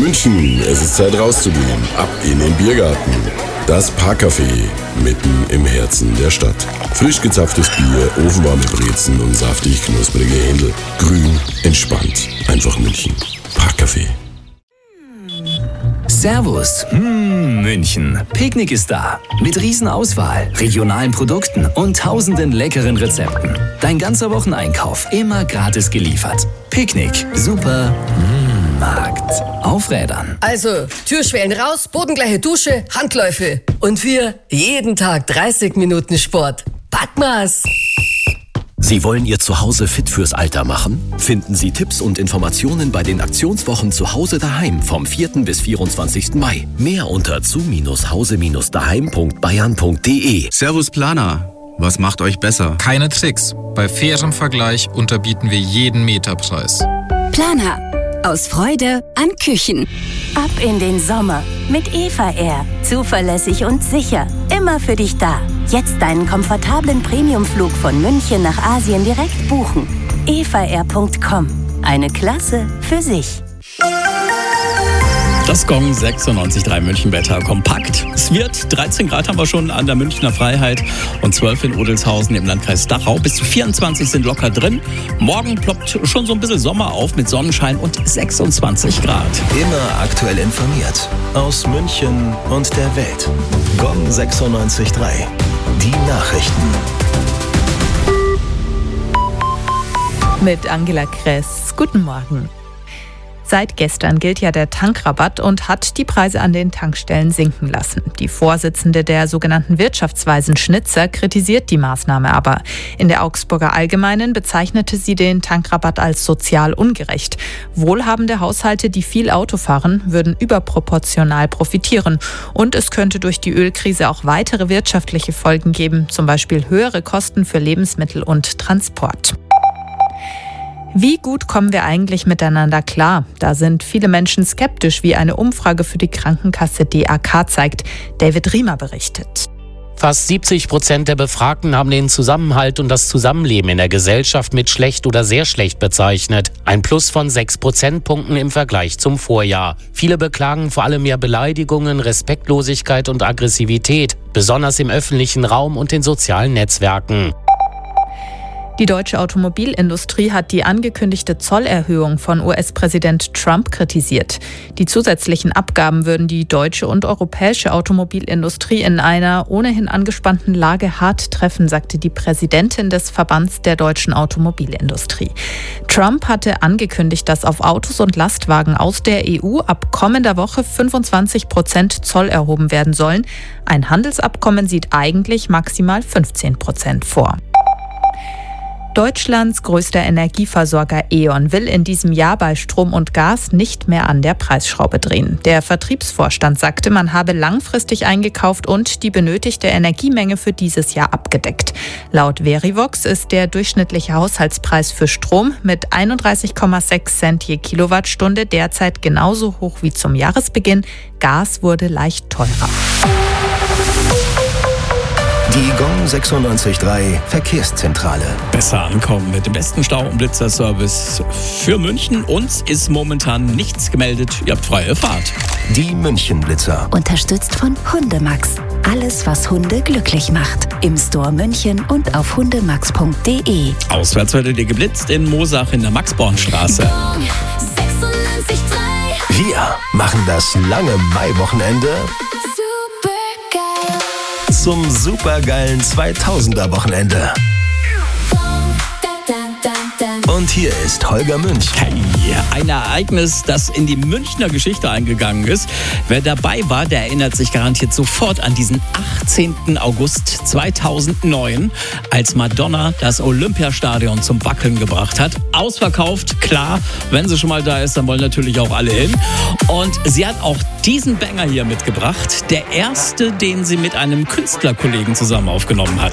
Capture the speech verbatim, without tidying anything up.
München, es ist Zeit rauszugehen. Ab in den Biergarten. Das Parkcafé, mitten im Herzen der Stadt. Frisch gezapftes Bier, ofenwarme Brezen und saftig knusprige Händel. Grün, entspannt. Einfach München. Parkcafé. Servus, hm, München. Picknick ist da. Mit Riesenauswahl, regionalen Produkten und tausenden leckeren Rezepten. Dein ganzer Wocheneinkauf immer gratis geliefert. Picknick, super mm, Markt. Auf Rädern. Also, Türschwellen raus, bodengleiche Dusche, Handläufe. Und wir jeden Tag dreißig Minuten Sport. Packmas! Sie wollen Ihr Zuhause fit fürs Alter machen? Finden Sie Tipps und Informationen bei den Aktionswochen Zuhause daheim vom vierten bis vierundzwanzigsten Mai. Mehr unter zu hause daheim punkt bayern punkt de. Servus Planer, was macht euch besser? Keine Tricks. Bei fairem Vergleich unterbieten wir jeden Meterpreis. Planer. Aus Freude an Küchen. Ab in den Sommer mit Eva Air. Zuverlässig und sicher. Immer für dich da. Jetzt deinen komfortablen Premiumflug von München nach Asien direkt buchen. eva air punkt com. Eine Klasse für sich. Das Gong sechsundneunzig Komma drei München Wetter kompakt. Es wird dreizehn Grad haben wir schon an der Münchner Freiheit und zwölf in Odelshausen im Landkreis Dachau. Bis zu vierundzwanzig sind locker drin. Morgen ploppt schon so ein bisschen Sommer auf mit Sonnenschein und sechsundzwanzig Grad. Immer aktuell informiert. Aus München und der Welt. Gong sechsundneunzig Komma drei. Die Nachrichten. Mit Angela Kress. Guten Morgen. Seit gestern gilt ja der Tankrabatt und hat die Preise an den Tankstellen sinken lassen. Die Vorsitzende der sogenannten Wirtschaftsweisen Schnitzer kritisiert die Maßnahme aber. In der Augsburger Allgemeinen bezeichnete sie den Tankrabatt als sozial ungerecht. Wohlhabende Haushalte, die viel Auto fahren, würden überproportional profitieren. Und es könnte durch die Ölkrise auch weitere wirtschaftliche Folgen geben, zum Beispiel höhere Kosten für Lebensmittel und Transport. Wie gut kommen wir eigentlich miteinander klar? Da sind viele Menschen skeptisch, wie eine Umfrage für die Krankenkasse D A K zeigt. David Riemer berichtet. Fast siebzig Prozent der Befragten haben den Zusammenhalt und das Zusammenleben in der Gesellschaft mit schlecht oder sehr schlecht bezeichnet. Ein Plus von sechs Prozentpunkten im Vergleich zum Vorjahr. Viele beklagen vor allem mehr Beleidigungen, Respektlosigkeit und Aggressivität, besonders im öffentlichen Raum und in sozialen Netzwerken. Die deutsche Automobilindustrie hat die angekündigte Zollerhöhung von U S-Präsident Trump kritisiert. Die zusätzlichen Abgaben würden die deutsche und europäische Automobilindustrie in einer ohnehin angespannten Lage hart treffen, sagte die Präsidentin des Verbands der deutschen Automobilindustrie. Trump hatte angekündigt, dass auf Autos und Lastwagen aus der E U ab kommender Woche fünfundzwanzig Prozent Zoll erhoben werden sollen. Ein Handelsabkommen sieht eigentlich maximal fünfzehn Prozent vor. Deutschlands größter Energieversorger E.ON will in diesem Jahr bei Strom und Gas nicht mehr an der Preisschraube drehen. Der Vertriebsvorstand sagte, man habe langfristig eingekauft und die benötigte Energiemenge für dieses Jahr abgedeckt. Laut Verivox ist der durchschnittliche Haushaltspreis für Strom mit einunddreißig Komma sechs Cent je Kilowattstunde derzeit genauso hoch wie zum Jahresbeginn. Gas wurde leicht teurer. Die Gong sechsundneunzig Komma drei Verkehrszentrale. Besser ankommen mit dem besten Stau- und Blitzerservice für München. Uns ist momentan nichts gemeldet. Ihr habt freie Fahrt. Die München-Blitzer. Unterstützt von Hundemax. Alles, was Hunde glücklich macht. Im Store München und auf hundemax punkt de. Auswärts werdet ihr geblitzt in Moosach in der Maxbornstraße. Wir machen das lange Maiwochenende zum supergeilen zweitausender-Wochenende. Und hier ist Holger Münch. Hey, ein Ereignis, das in die Münchner Geschichte eingegangen ist. Wer dabei war, der erinnert sich garantiert sofort an diesen achtzehnten August zweitausendneun, als Madonna das Olympiastadion zum Wackeln gebracht hat. Ausverkauft, klar, wenn sie schon mal da ist, dann wollen natürlich auch alle hin. Und sie hat auch diesen Banger hier mitgebracht, der erste, den sie mit einem Künstlerkollegen zusammen aufgenommen hat.